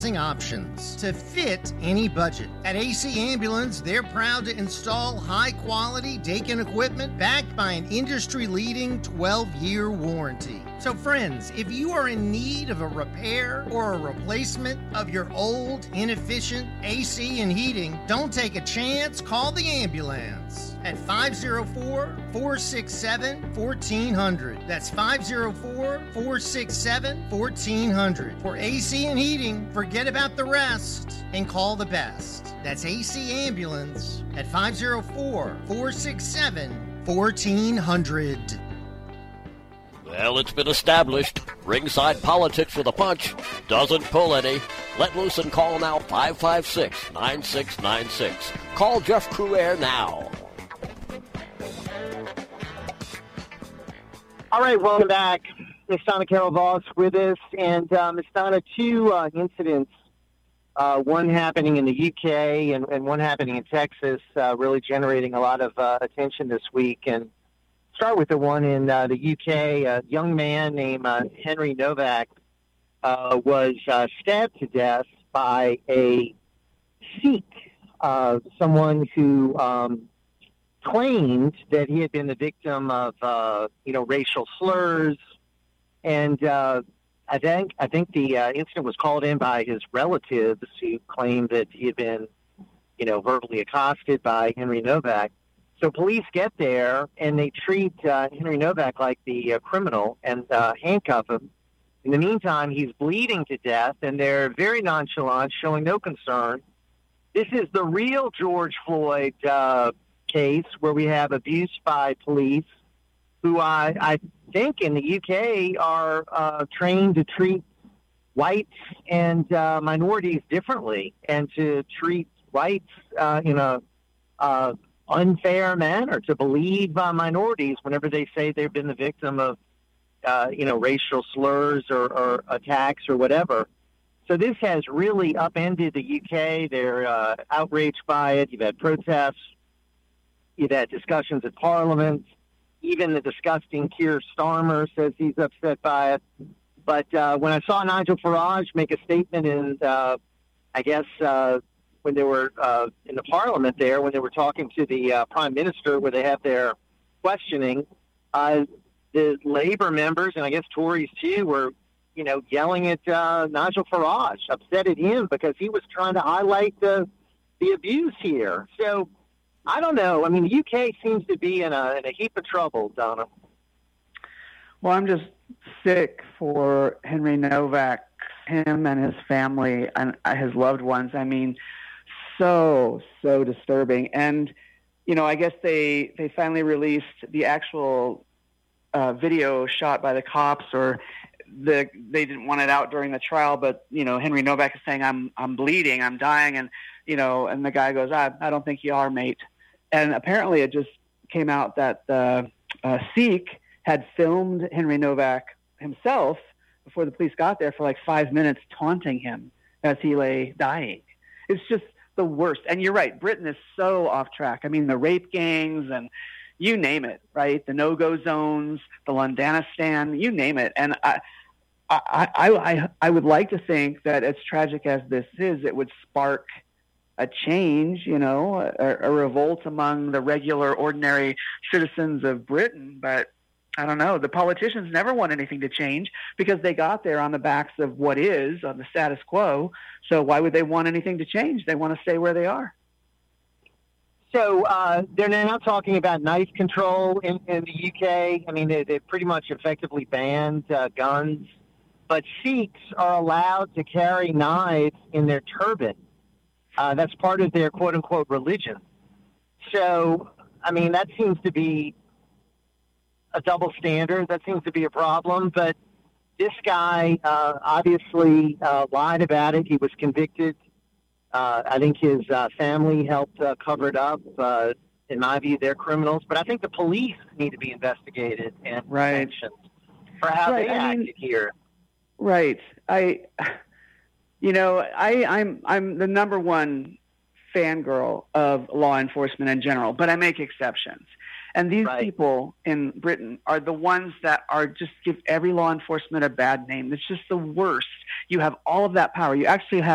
financing options to fit any budget. At AC Ambulance, they're proud to install high-quality Daikin equipment backed by an industry-leading 12-year warranty. So friends, if you are in need of a repair or a replacement of your old, inefficient AC and heating, don't take a chance. Call the ambulance at 504-467-1400. That's 504-467-1400. For AC and heating, forget about the rest and call the best. That's AC Ambulance at 504-467-1400. Well, it's been established. Ringside Politics with a Punch doesn't pull any. Let loose and call now, 556-9696. Call Jeff Crouere now. All right, welcome back. Miss Donna Carol Voss with us. And Miss Donna, two incidents, one happening in the UK and one happening in Texas, really generating a lot of attention this week. And start with the one in the UK. A young man named Henry Novak was stabbed to death by a Sikh, someone who claimed that he had been the victim of, racial slurs. And I think the incident was called in by his relatives who claimed that he had been, verbally accosted by Henry Novak. So police get there, and they treat Henry Novak like the criminal and handcuff him. In the meantime, he's bleeding to death, and they're very nonchalant, showing no concern. This is the real George Floyd case where we have abuse by police who I think in the UK are trained to treat whites and minorities differently and to treat whites in a unfair manner, to believe minorities whenever they say they've been the victim of, racial slurs or attacks or whatever. So this has really upended the UK. They're outraged by it. You've had protests. You've had discussions at Parliament. Even the disgusting Keir Starmer says he's upset by it. But when I saw Nigel Farage make a statement in, when they were in the Parliament there, when they were talking to the Prime Minister, where they have their questioning, the Labour members, and I guess Tories too, were, yelling at Nigel Farage, upset at him because he was trying to highlight the abuse here. So I don't know. I mean, the UK seems to be in a heap of trouble, Donna. Well, I'm just sick for Henry Novak, him and his family and his loved ones. I mean, so disturbing. And, I guess they finally released the actual video shot by the cops, or they didn't want it out during the trial, but, Henry Novak is saying, I'm bleeding, I'm dying. And, and the guy goes, I don't think you are, mate. And apparently it just came out that Sikh had filmed Henry Novak himself before the police got there for like 5 minutes, taunting him as he lay dying. It's just the worst. And you're right, Britain is so off track. I mean, the rape gangs and you name it, right? The no-go zones, the Londanistan, you name it. And I would like to think that as tragic as this is, it would spark a change, a revolt among the regular, ordinary citizens of Britain. But I don't know. The politicians never want anything to change because they got there on the backs of what is, on the status quo. So why would they want anything to change? They want to stay where they are. So they're now talking about knife control in the UK. I mean, they pretty much effectively banned guns. But Sikhs are allowed to carry knives in their turban. That's part of their quote-unquote religion. So, I mean, that seems to be a double standard. That seems to be a problem. But this guy obviously lied about it. He was convicted. I think his family helped cover it up. In my view, they're criminals. But I think the police need to be investigated and sanctioned for how they acted here. Right. I'm the number one fangirl of law enforcement in general, but I make exceptions. And these people in Britain are the ones that are just give every law enforcement a bad name. It's just the worst. You have all of that power. You actually have